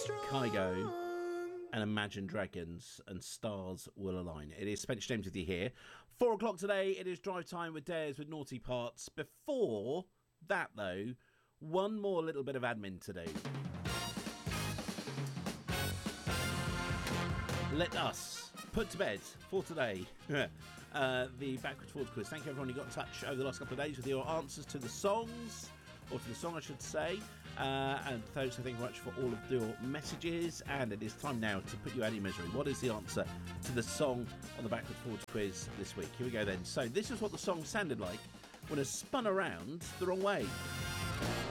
Kygo and Imagine Dragons, and stars will align. It is Spencer James with you here. 4 o'clock today, it is drive time with Dares with Naughty Parts. Before that, though, one more little bit of admin to do. Let us put to bed for today the Backwards Forwards quiz. Thank you everyone who got in touch over the last couple of days with your answers to the songs, or to the song I should say, and those, so thank you very much for all of your messages. And it is time now to put you out of your misery. What is the answer to the song on the Backwards Forwards quiz this week? Here we go then. So this is what the song sounded like when it spun around the wrong way.